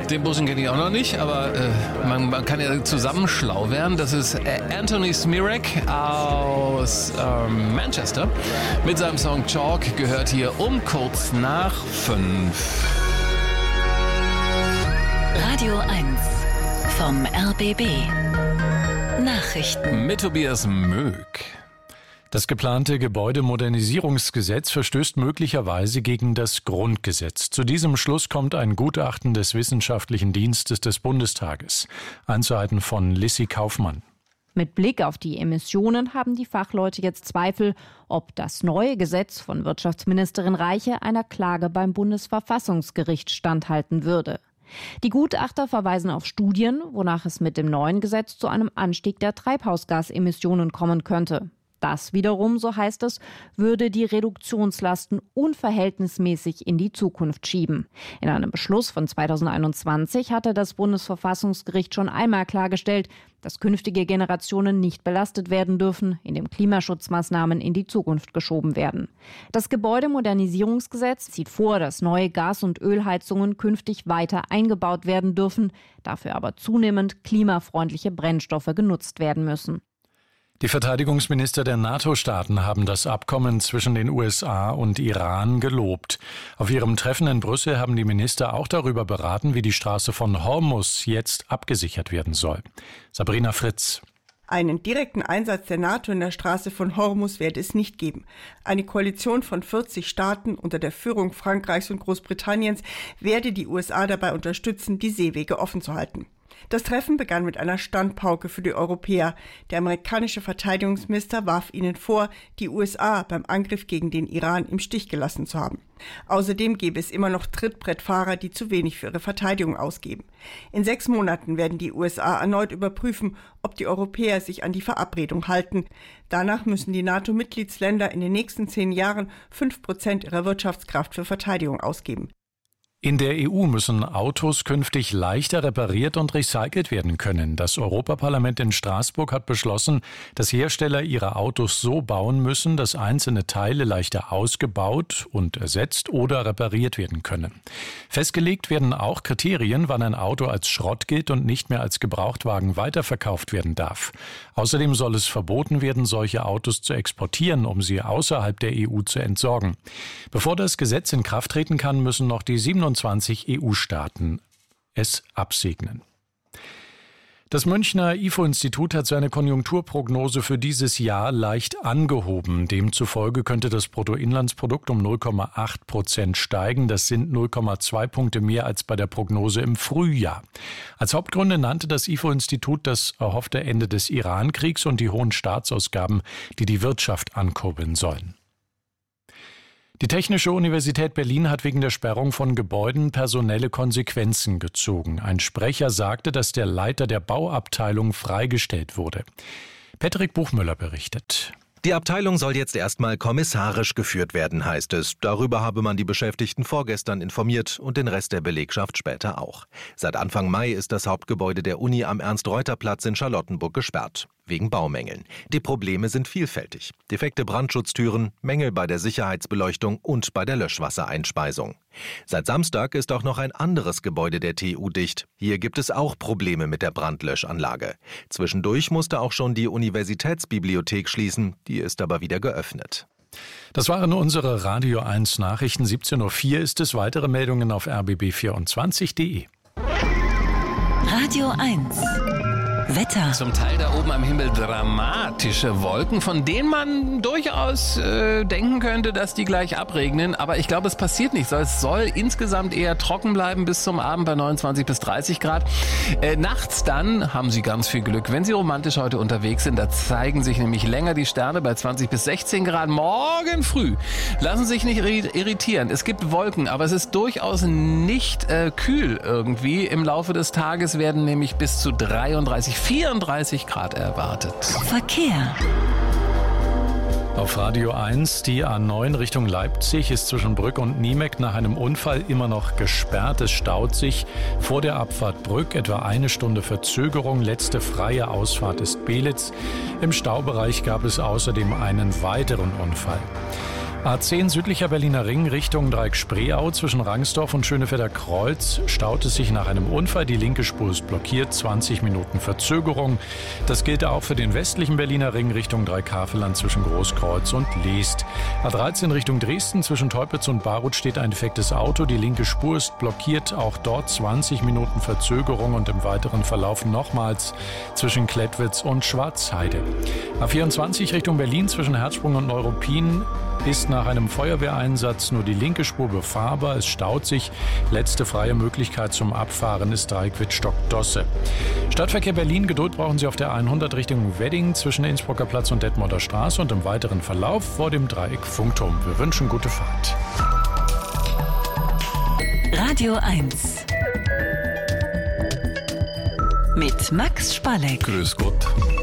Den Bussen kenne ich auch noch nicht, aber man kann ja zusammen schlau werden. Das ist Anthony Smirek aus Manchester mit seinem Song Chalk, gehört hier um kurz nach 5. Radio 1 vom RBB. Nachrichten mit Tobias Möck. Das geplante Gebäudemodernisierungsgesetz verstößt möglicherweise gegen das Grundgesetz. Zu diesem Schluss kommt ein Gutachten des Wissenschaftlichen Dienstes des Bundestages. Einzelheiten von Lissy Kaufmann. Mit Blick auf die Emissionen haben die Fachleute jetzt Zweifel, ob das neue Gesetz von Wirtschaftsministerin Reiche einer Klage beim Bundesverfassungsgericht standhalten würde. Die Gutachter verweisen auf Studien, wonach es mit dem neuen Gesetz zu einem Anstieg der Treibhausgasemissionen kommen könnte. Das wiederum, so heißt es, würde die Reduktionslasten unverhältnismäßig in die Zukunft schieben. In einem Beschluss von 2021 hatte das Bundesverfassungsgericht schon einmal klargestellt, dass künftige Generationen nicht belastet werden dürfen, indem Klimaschutzmaßnahmen in die Zukunft geschoben werden. Das Gebäudemodernisierungsgesetz sieht vor, dass neue Gas- und Ölheizungen künftig weiter eingebaut werden dürfen, dafür aber zunehmend klimafreundliche Brennstoffe genutzt werden müssen. Die Verteidigungsminister der NATO-Staaten haben das Abkommen zwischen den USA und Iran gelobt. Auf ihrem Treffen in Brüssel haben die Minister auch darüber beraten, wie die Straße von Hormuz jetzt abgesichert werden soll. Sabrina Fritz. Einen direkten Einsatz der NATO in der Straße von Hormuz werde es nicht geben. Eine Koalition von 40 Staaten unter der Führung Frankreichs und Großbritanniens werde die USA dabei unterstützen, die Seewege offen zu halten. Das Treffen begann mit einer Standpauke für die Europäer. Der amerikanische Verteidigungsminister warf ihnen vor, die USA beim Angriff gegen den Iran im Stich gelassen zu haben. Außerdem gäbe es immer noch Trittbrettfahrer, die zu wenig für ihre Verteidigung ausgeben. In 6 Monaten werden die USA erneut überprüfen, ob die Europäer sich an die Verabredung halten. Danach müssen die NATO-Mitgliedsländer in den nächsten 10 Jahren 5% ihrer Wirtschaftskraft für Verteidigung ausgeben. In der EU müssen Autos künftig leichter repariert und recycelt werden können. Das Europaparlament in Straßburg hat beschlossen, dass Hersteller ihre Autos so bauen müssen, dass einzelne Teile leichter ausgebaut und ersetzt oder repariert werden können. Festgelegt werden auch Kriterien, wann ein Auto als Schrott gilt und nicht mehr als Gebrauchtwagen weiterverkauft werden darf. Außerdem soll es verboten werden, solche Autos zu exportieren, um sie außerhalb der EU zu entsorgen. Bevor das Gesetz in Kraft treten kann, müssen noch die 27 EU-Staaten es absegnen. Das Münchner IFO-Institut hat seine Konjunkturprognose für dieses Jahr leicht angehoben. Demzufolge könnte das Bruttoinlandsprodukt um 0,8% steigen. Das sind 0,2 Punkte mehr als bei der Prognose im Frühjahr. Als Hauptgründe nannte das IFO-Institut das erhoffte Ende des Iran-Kriegs und die hohen Staatsausgaben, die die Wirtschaft ankurbeln sollen. Die Technische Universität Berlin hat wegen der Sperrung von Gebäuden personelle Konsequenzen gezogen. Ein Sprecher sagte, dass der Leiter der Bauabteilung freigestellt wurde. Patrick Buchmüller berichtet. Die Abteilung soll jetzt erstmal kommissarisch geführt werden, heißt es. Darüber habe man die Beschäftigten vorgestern informiert und den Rest der Belegschaft später auch. Seit Anfang Mai ist das Hauptgebäude der Uni am Ernst-Reuter-Platz in Charlottenburg gesperrt. Wegen Baumängeln. Die Probleme sind vielfältig. Defekte Brandschutztüren, Mängel bei der Sicherheitsbeleuchtung und bei der Löschwassereinspeisung. Seit Samstag ist auch noch ein anderes Gebäude der TU dicht. Hier gibt es auch Probleme mit der Brandlöschanlage. Zwischendurch musste auch schon die Universitätsbibliothek schließen, die ist aber wieder geöffnet. Das waren unsere Radio 1 Nachrichten. 17.04 Uhr ist es. Weitere Meldungen auf rbb24.de. Radio 1 Wetter. Zum Teil da oben am Himmel dramatische Wolken, von denen man durchaus denken könnte, dass die gleich abregnen. Aber ich glaube, es passiert nicht. Es soll insgesamt eher trocken bleiben bis zum Abend bei 29 bis 30 Grad. Nachts dann haben Sie ganz viel Glück. Wenn Sie romantisch heute unterwegs sind, da zeigen sich nämlich länger die Sterne bei 20 bis 16 Grad. Morgen früh lassen Sie sich nicht irritieren. Es gibt Wolken, aber es ist durchaus nicht kühl irgendwie. Im Laufe des Tages werden nämlich bis zu 34 Grad erwartet. Verkehr. Auf Radio 1, die A9 Richtung Leipzig ist zwischen Brück und Niemeck nach einem Unfall immer noch gesperrt. Es staut sich vor der Abfahrt Brück etwa 1 Stunde Verzögerung. Letzte freie Ausfahrt ist Belitz. Im Staubereich gab es außerdem einen weiteren Unfall. A10 südlicher Berliner Ring Richtung Dreieck Spreeau zwischen Rangsdorf und Schönefelder Kreuz staut es sich nach einem Unfall. Die linke Spur ist blockiert, 20 Minuten Verzögerung. Das gilt auch für den westlichen Berliner Ring Richtung Dreieck-Havelland zwischen Großkreuz und Leest. A13 Richtung Dresden zwischen Teupitz und Baruth steht ein defektes Auto. Die linke Spur ist blockiert, auch dort 20 Minuten Verzögerung und im weiteren Verlauf nochmals zwischen Klettwitz und Schwarzheide. A24 Richtung Berlin zwischen Herzsprung und Neuruppin ist nach einem Feuerwehreinsatz nur die linke Spur befahrbar. Es staut sich. Letzte freie Möglichkeit zum Abfahren ist Dreieck Wittstock-Dosse. Stadtverkehr Berlin. Geduld brauchen Sie auf der 100 Richtung Wedding zwischen Innsbrucker Platz und Detmolder Straße und im weiteren Verlauf vor dem Dreieck Funkturm. Wir wünschen gute Fahrt. Radio 1 mit Max Spalleck. Grüß Gott.